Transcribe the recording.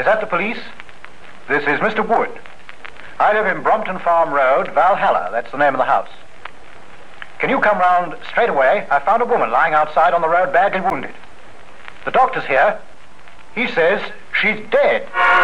Is that the police? This is Mr. Wood. I live in Brompton Farm Road, Valhalla. That's the name of the house. Can you come round straight away? I found a woman lying outside on the road badly wounded. The doctor's here. He says she's dead.